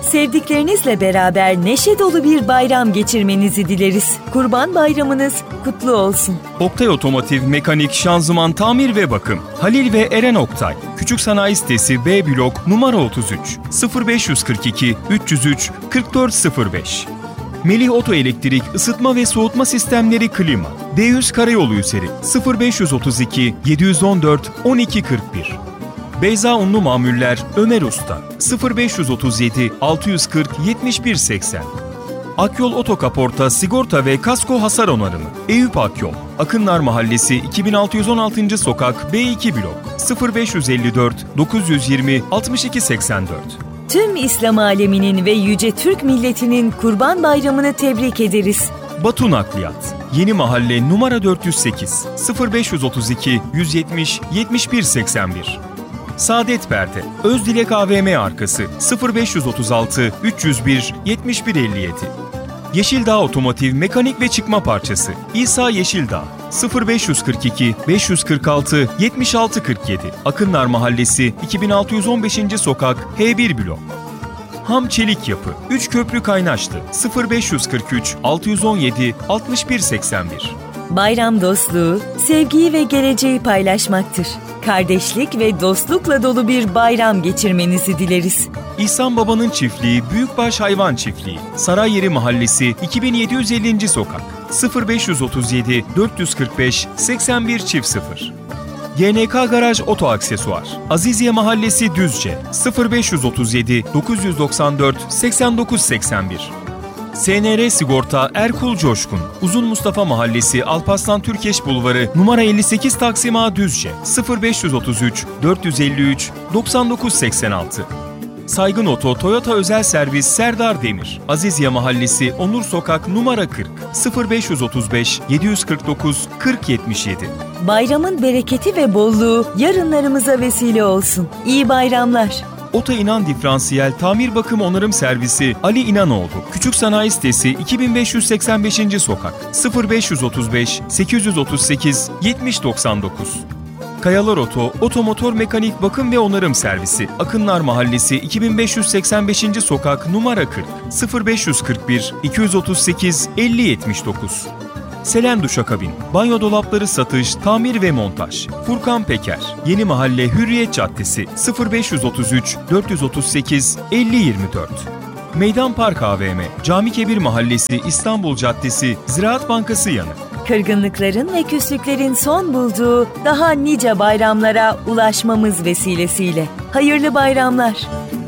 Sevdiklerinizle beraber neşe dolu bir bayram geçirmenizi dileriz. Kurban Bayramınız kutlu olsun. Oktay Otomotiv Mekanik Şanzıman Tamir ve Bakım. Halil ve Eren Oktay. Küçük Sanayi Sitesi B Blok numara 33 0542 303 4405. Melih Oto Elektrik Isıtma ve Soğutma Sistemleri Klima. D100 Karayolu Üzeri 0532 714 1241. Beyza Unlu Mamuller Ömer Usta 0537 640 7180. Akyol Otokaporta Sigorta ve Kasko Hasar Onarımı. Eyüp Akyol Akınlar Mahallesi 2616. Sokak B2 Blok 0554 920 6284. Tüm İslam aleminin ve yüce Türk milletinin Kurban Bayramını tebrik ederiz. Batu Nakliyat Yeni Mahalle numara 408 0532 170 7181. Saadet Perde Özdilek AVM arkası 0536 301 7157. Yeşildağ Otomotiv Mekanik ve Çıkma Parçası İsa Yeşildağ 0542 546 7647. Akınlar Mahallesi 2615. Sokak H1 Blok. Ham Çelik Yapı 3 Köprü Kaynaşlı 0543 617 6181. Bayram dostluğu, sevgiyi ve geleceği paylaşmaktır. Kardeşlik ve dostlukla dolu bir bayram geçirmenizi dileriz. İhsan Baba'nın çiftliği Büyükbaş Hayvan Çiftliği Sarayyeri Mahallesi 2750. Sokak 0537 445 81 0. GNK Garaj Oto Aksesuar Aziziye Mahallesi Düzce 0537 994 89 81. SNR Sigorta Erkul Coşkun Uzun Mustafa Mahallesi Alparslan Türkeş Bulvarı numara 58 Taksim A Düzce 0533 453 99 86. Saygın Oto Toyota Özel Servis Serdar Demir Aziziye Mahallesi Onur Sokak numara 40 0535 749 40 77. Bayramın bereketi ve bolluğu yarınlarımıza vesile olsun. İyi bayramlar. Ota İnan Diferansiyel Tamir Bakım Onarım Servisi Ali İnanoğlu Küçük Sanayi Sitesi 2585. Sokak 0535 838 7099. Kayalar Oto Otomotor Mekanik Bakım ve Onarım Servisi Akınlar Mahallesi 2585. Sokak numara 40 0541 238 5079. Selen Duşakabin Banyo Dolapları Satış, Tamir ve Montaj Furkan Peker Yeni Mahalle Hürriyet Caddesi 0533 438 5024. Meydan Park AVM Camikebir Mahallesi İstanbul Caddesi Ziraat Bankası yanı. Kırgınlıkların ve küslüklerin son bulduğu daha nice bayramlara ulaşmamız vesilesiyle. Hayırlı bayramlar.